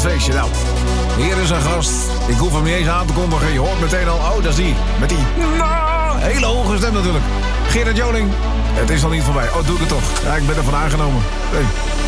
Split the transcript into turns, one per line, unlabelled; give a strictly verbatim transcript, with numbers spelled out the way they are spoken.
feestje. Nou, hier is een gast. Ik hoef hem niet eens aan te kondigen. Je hoort meteen al, oh, dat is die. Met die nou, hele hoge stem natuurlijk. Gerard Joling. Het is nog niet voorbij. Oh, doe ik het toch. Ja, ik ben ervan aangenomen. Hey.